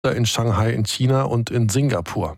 in Shanghai in China und in Singapur.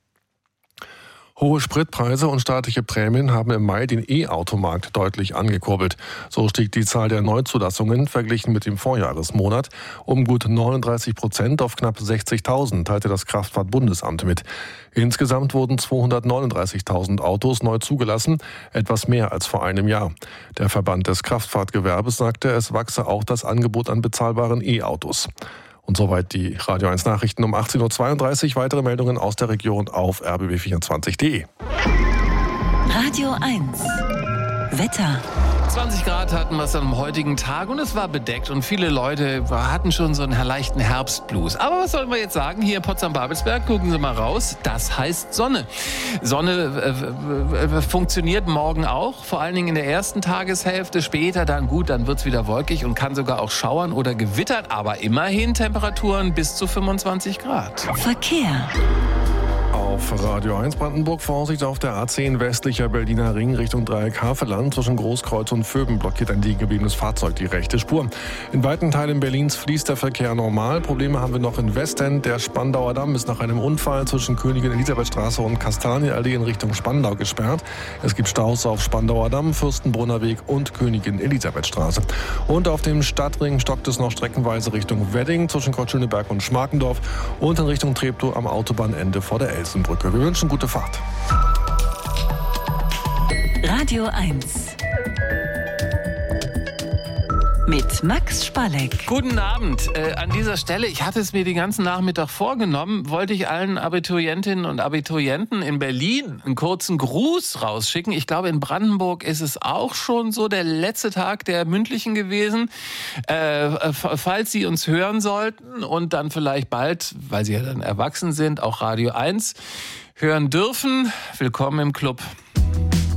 Hohe Spritpreise und staatliche Prämien haben im Mai den E-Automarkt deutlich angekurbelt. So stieg die Zahl der Neuzulassungen verglichen mit dem Vorjahresmonat um gut 39% auf knapp 60.000, teilte das Kraftfahrtbundesamt mit. Insgesamt wurden 239.000 Autos neu zugelassen, etwas mehr als vor einem Jahr. Der Verband des Kraftfahrtgewerbes sagte, es wachse auch das Angebot an bezahlbaren E-Autos. Und soweit die Radio 1 Nachrichten um 18.32 Uhr. Weitere Meldungen aus der Region auf rbb24.de. Radio 1 Wetter. 20 Grad hatten wir es am heutigen Tag und es war bedeckt und viele Leute hatten schon so einen leichten Herbstblues. Aber was sollen wir jetzt sagen? Hier in Potsdam-Babelsberg, gucken Sie mal raus, das heißt Sonne. Sonne funktioniert morgen auch, vor allen Dingen in der ersten Tageshälfte. Später dann wird es wieder wolkig und kann sogar auch schauern oder gewittern. Aber immerhin Temperaturen bis zu 25 Grad. Verkehr. Auf Radio 1 Brandenburg Vorsicht auf der A10 westlicher Berliner Ring Richtung Dreieck Havelland. Zwischen Großkreuz und Vöben blockiert ein liegengebliebenes Fahrzeug die rechte Spur. In weiten Teilen Berlins fließt der Verkehr normal. Probleme haben wir noch in Westend. Der Spandauer Damm ist nach einem Unfall zwischen Königin Elisabethstraße und Kastanienallee in Richtung Spandau gesperrt. Es gibt Staus auf Spandauer Damm, Fürstenbrunner Weg und Königin Elisabethstraße. Und auf dem Stadtring stockt es noch streckenweise Richtung Wedding zwischen Kreuzschöneberg und Schmarkendorf und in Richtung Treptow am Autobahnende vor der Elsenbrücke. Wir wünschen gute Fahrt. Radio 1 mit Max Spalleck. Guten Abend. An dieser Stelle, ich hatte es mir den ganzen Nachmittag vorgenommen, wollte ich allen Abiturientinnen und Abiturienten in Berlin einen kurzen Gruß rausschicken. Ich glaube, in Brandenburg ist es auch schon so der letzte Tag der mündlichen gewesen. Falls Sie uns hören sollten und dann vielleicht bald, weil Sie ja dann erwachsen sind, auch Radio 1 hören dürfen, willkommen im Club.